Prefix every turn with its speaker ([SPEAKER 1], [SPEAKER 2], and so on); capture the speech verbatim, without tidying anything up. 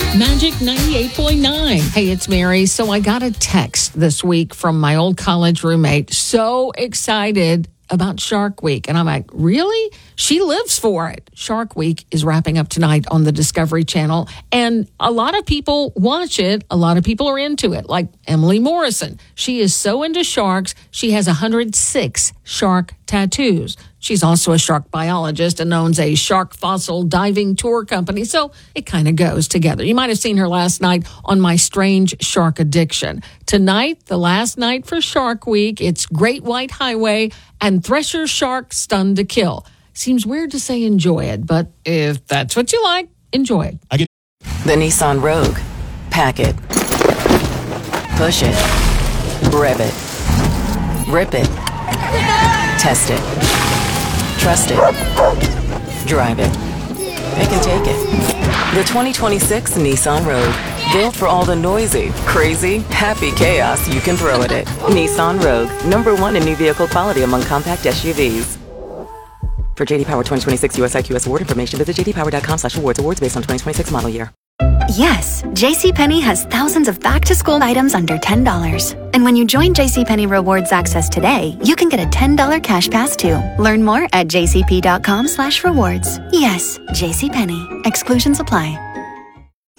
[SPEAKER 1] Magic ninety-eight point nine. Hey, it's Mary. So I got a text this week from my old college roommate. So excited about Shark Week. And I'm like, really? She lives for it. Shark Week is wrapping up tonight on the Discovery Channel. And a lot of people watch it. A lot of people are into it, like Emily Morrison. She is so into sharks. She has one hundred six shark tattoos. She's also a shark biologist and owns a shark fossil diving tour company. So it kind of goes together. You might have seen her last night on My Strange Shark Addiction. Tonight, the last night for Shark Week, it's Great White Highway and Thresher Shark Stunned to Kill. Seems weird to say enjoy it, but if that's what you like, enjoy it.
[SPEAKER 2] I get
[SPEAKER 3] The Nissan Rogue. Pack it. Push it. Rev it. Rip it. Test it. Trust it. Drive it. They can take it. The twenty twenty-six Nissan Rogue. Built for all the noisy, crazy, happy chaos you can throw at it. Nissan Rogue. Number one in new vehicle quality among compact S U Vs. For J D Power twenty twenty-six U S I Q S award information, visit j d power dot com slash awards. Awards based on twenty twenty-six model year.
[SPEAKER 4] Yes, JCPenney has thousands of back-to-school items under ten dollars. And when you join JCPenney Rewards Access today, you can get a ten dollars cash pass too. Learn more at j c p dot com slash rewards. Yes, JCPenney. Exclusions apply.